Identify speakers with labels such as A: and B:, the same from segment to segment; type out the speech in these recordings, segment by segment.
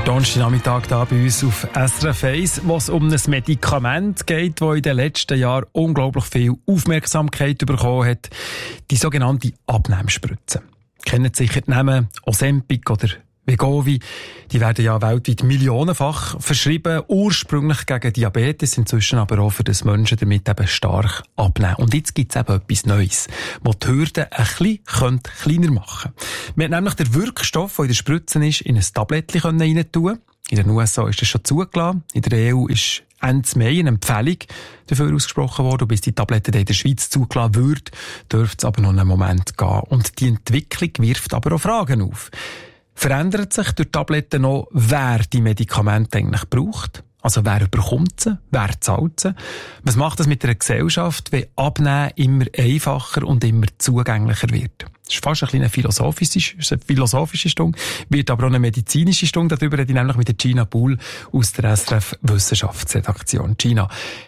A: Donnerstagnachmittag hier bei uns auf SRF 1, wo es um ein Medikament geht, das in den letzten Jahren unglaublich viel Aufmerksamkeit bekommen hat. Die sogenannte Abnehmspritze. Kennen sicher die Namen Ozempic oder Wegovy. Die werden ja weltweit millionenfach verschrieben, ursprünglich gegen Diabetes, inzwischen aber auch für das Menschen damit eben stark abnehmen. Und jetzt gibt es eben etwas Neues, das die Hürden ein bisschen kleiner machen könnte. Man hat nämlich den Wirkstoff, der in der Spritze ist, in ein Tablettchen rein tun. In den USA ist das schon zugelassen. In der EU ist Ende Mai eine Empfehlung dafür ausgesprochen worden. Und bis die Tablette in der Schweiz zugelassen wird, dürfte es aber noch einen Moment gehen. Und die Entwicklung wirft aber auch Fragen auf. Verändert sich durch Tabletten noch, wer die Medikamente eigentlich braucht? Also wer bekommt sie? Wer zahlt sie? Was macht das mit einer Gesellschaft, wenn Abnehmen immer einfacher und immer zugänglicher wird? Das ist fast eine philosophische Stunde, wird aber auch eine medizinische Stunde. Darüber rede ich nämlich mit der Gina Buhl aus der SRF Wissenschaftsredaktion. Gina,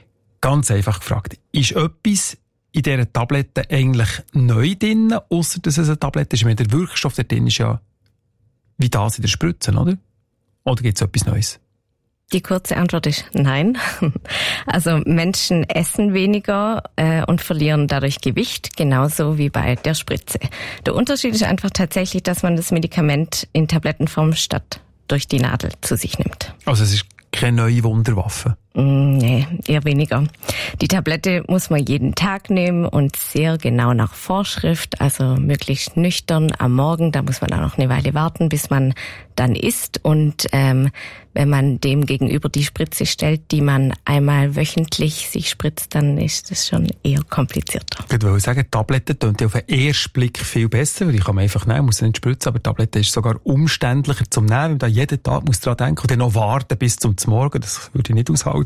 A: ganz einfach gefragt, ist etwas in dieser Tablette eigentlich neu drin, ausser dass es eine Tablette ist? Ich meine, der Wirkstoff da drin ist ja wie das in der Spritze, oder? Oder gibt es etwas Neues?
B: Die kurze Antwort ist nein. Also Menschen essen weniger und verlieren dadurch Gewicht, genauso wie bei der Spritze. Der Unterschied ist einfach tatsächlich, dass man das Medikament in Tablettenform statt durch die Nadel zu sich nimmt.
A: Also es ist keine neue Wunderwaffe?
B: Nee, eher weniger. Die Tablette muss man jeden Tag nehmen und sehr genau nach Vorschrift, also möglichst nüchtern am Morgen. Da muss man auch noch eine Weile warten, bis man dann isst. Und wenn man dem gegenüber die Spritze stellt, die man einmal wöchentlich sich spritzt, dann ist das schon eher komplizierter.
A: Ich würde sagen, Tablette tönt auf den ersten Blick viel besser, weil ich kann man einfach nehmen, muss nicht spritzen, aber Tablette ist sogar umständlicher zum Nehmen, weil man da jeden Tag muss dran denken und dann noch warten bis zum Morgen. Das würde ich nicht aushalten.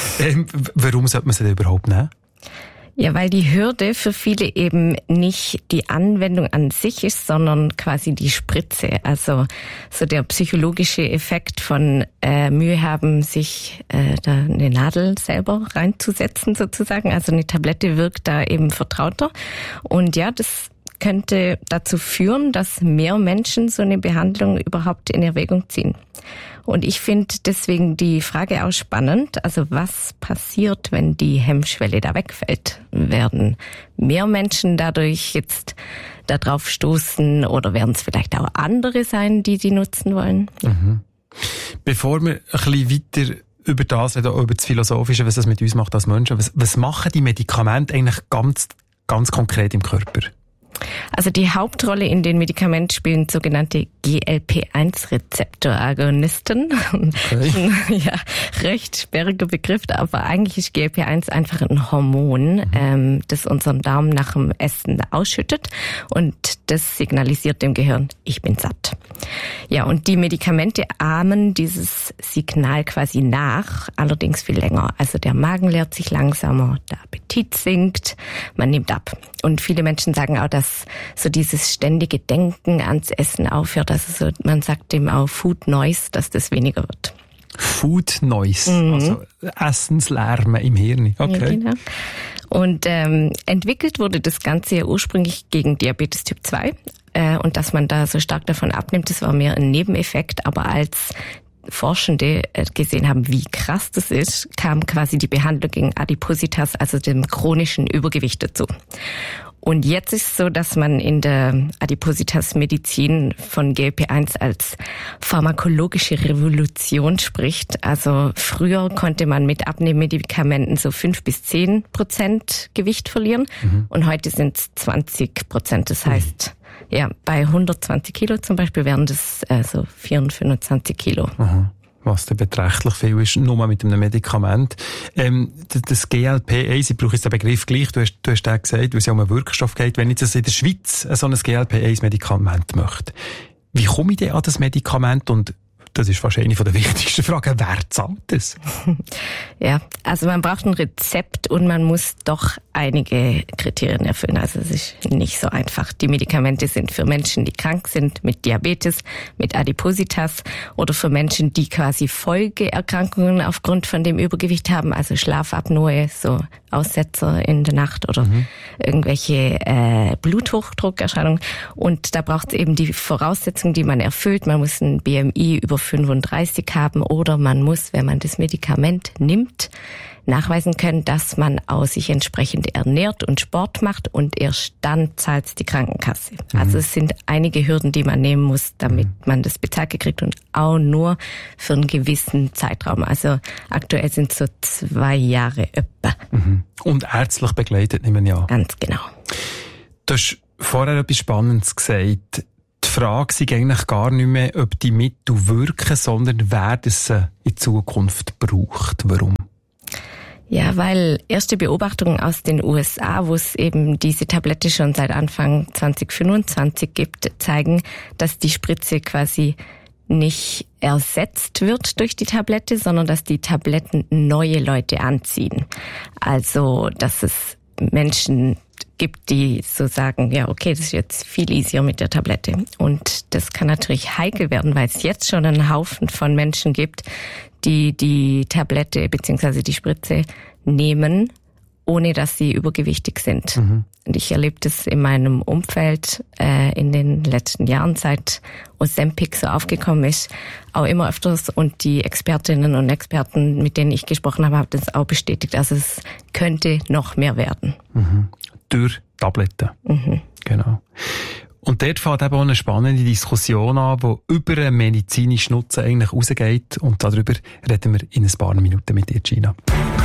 A: Warum sollte man sie denn überhaupt nehmen?
B: Ja, weil die Hürde für viele eben nicht die Anwendung an sich ist, sondern quasi die Spritze. Also so der psychologische Effekt von Mühe haben, sich da eine Nadel selber reinzusetzen sozusagen. Also eine Tablette wirkt da eben vertrauter. Und ja, das könnte dazu führen, dass mehr Menschen so eine Behandlung überhaupt in Erwägung ziehen. Und ich finde deswegen die Frage auch spannend. Also was passiert, wenn die Hemmschwelle da wegfällt? Werden mehr Menschen dadurch jetzt da drauf stoßen oder werden es vielleicht auch andere sein, die nutzen wollen?
A: Mhm. Bevor wir ein bisschen weiter über das reden, über das Philosophische, was das mit uns macht als Menschen, was machen die Medikamente eigentlich ganz konkret im Körper?
B: Also die Hauptrolle in den Medikamenten spielen sogenannte GLP-1-Rezeptoragonisten. Okay. Ja, recht sperriger Begriff, aber eigentlich ist GLP-1 einfach ein Hormon, das unseren Darm nach dem Essen ausschüttet und das signalisiert dem Gehirn, ich bin satt. Ja, und die Medikamente ahmen dieses Signal quasi nach, allerdings viel länger. Also der Magen leert sich langsamer, der Appetit sinkt, man nimmt ab. Und viele Menschen sagen auch, dass so dieses ständige Denken ans Essen aufhört. Also so, man sagt dem auch Food Noise, dass das weniger wird.
A: Food Noise, also Essenslärm im Hirn. Okay.
B: Ja, genau. Und entwickelt wurde das Ganze ja ursprünglich gegen Diabetes Typ 2. Und dass man da so stark davon abnimmt, das war mehr ein Nebeneffekt. Aber als Forschende gesehen haben, wie krass das ist, kam quasi die Behandlung gegen Adipositas, also dem chronischen Übergewicht dazu. Und jetzt ist es so, dass man in der Adipositas-Medizin von GLP-1 als pharmakologische Revolution spricht. Also früher konnte man mit Abnehmmedikamenten so 5-10% Gewicht verlieren und heute sind es 20%. Das heißt, ja, bei 120 Kilo zum Beispiel wären das so 24 Kilo.
A: Aha. Was da beträchtlich viel ist, nur mit einem Medikament. Das GLP-1, ich brauche jetzt den Begriff gleich, du hast den gesagt, weil es ja um einen Wirkstoff geht, wenn ich jetzt in der Schweiz so ein GLP-1-Medikament möchte. Wie komme ich denn an das Medikament und das ist wahrscheinlich eine der wichtigsten Fragen. Wer zahlt das?
B: Ja, also man braucht ein Rezept und man muss doch einige Kriterien erfüllen. Also es ist nicht so einfach. Die Medikamente sind für Menschen, die krank sind mit Diabetes, mit Adipositas oder für Menschen, die quasi Folgeerkrankungen aufgrund von dem Übergewicht haben, also Schlafapnoe, so Aussetzer in der Nacht oder irgendwelche Bluthochdruckerscheinungen. Und da braucht es eben die Voraussetzungen, die man erfüllt. Man muss ein BMI über 35 haben oder man muss, wenn man das Medikament nimmt, nachweisen können, dass man auch sich entsprechend ernährt und Sport macht und erst dann zahlt die Krankenkasse. Also es sind einige Hürden, die man nehmen muss, damit man das bezahlt kriegt und auch nur für einen gewissen Zeitraum. Also aktuell sind es so 2 Jahre etwa.
A: Und ärztlich begleitet, nehmen wir an.
B: Ganz genau.
A: Du hast vorher etwas Spannendes gesagt. Die Frage ist eigentlich gar nicht mehr, ob die Mittel wirken, sondern wer das in Zukunft braucht. Warum?
B: Ja, weil erste Beobachtungen aus den USA, wo es eben diese Tablette schon seit Anfang 2025 gibt, zeigen, dass die Spritze quasi nicht ersetzt wird durch die Tablette, sondern dass die Tabletten neue Leute anziehen. Also, dass es Menschen gibt, die so sagen, ja, okay, das ist jetzt viel easier mit der Tablette. Und das kann natürlich heikel werden, weil es jetzt schon einen Haufen von Menschen gibt, die die Tablette bzw. die Spritze nehmen, ohne dass sie übergewichtig sind. Und ich erlebe das in meinem Umfeld in den letzten Jahren, seit Ozempic so aufgekommen ist, auch immer öfters. Und die Expertinnen und Experten, mit denen ich gesprochen habe, haben das auch bestätigt. Also es könnte noch mehr werden.
A: Durch Tabletten. Genau. Und dort fängt eben auch eine spannende Diskussion an, die über einen medizinischen Nutzen eigentlich rausgeht. Und darüber reden wir in ein paar Minuten mit dir, Gina.